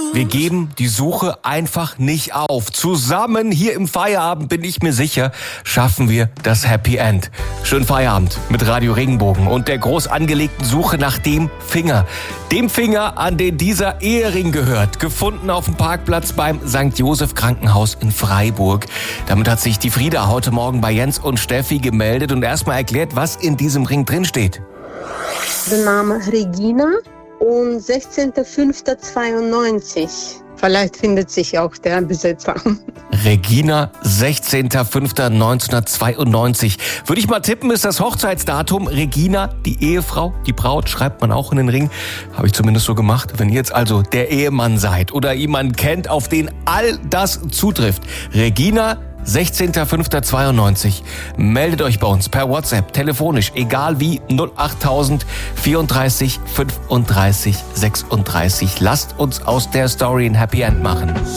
Wir geben die Suche einfach nicht auf. Zusammen hier im Feierabend, bin ich mir sicher, schaffen wir das Happy End. Schönen Feierabend mit Radio Regenbogen und der groß angelegten Suche nach dem Finger. Dem Finger, an den dieser Ehering gehört. Gefunden auf dem Parkplatz beim St. Joseph Krankenhaus in Freiburg. Damit hat sich die Frieda heute Morgen bei Jens und Steffi gemeldet und erstmal erklärt, was in diesem Ring drin steht. Der Name Regina und 16.05.92. Vielleicht findet sich auch der Besitzer. Regina, 16.05.1992. Würde ich mal tippen, ist das Hochzeitsdatum. Regina, die Ehefrau, die Braut, schreibt man auch in den Ring. Habe ich zumindest so gemacht. Wenn ihr jetzt also der Ehemann seid oder jemanden kennt, auf den all das zutrifft. Regina, 16.05.92. Meldet euch bei uns per WhatsApp, telefonisch, egal wie, 08000 34 35 36. Lasst uns aus der Story ein Happy End machen.